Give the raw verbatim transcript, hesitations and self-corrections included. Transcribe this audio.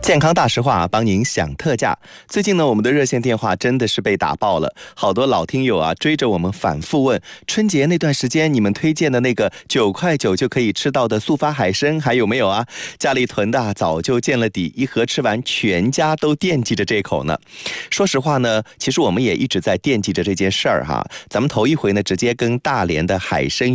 健康大实话，帮您享特价。最近呢，我们的热线电话真的是被打爆了，好多老听友啊追着我们反复问，春节那段时间你们推荐的那个九块九就可以吃到的速发海参还有没有啊？家里囤的早就见了底，一盒吃完全家都惦记着这口呢。说实话呢，其实我们也一直在惦记着这件事儿哈。咱们头一回呢，直接跟大连的海参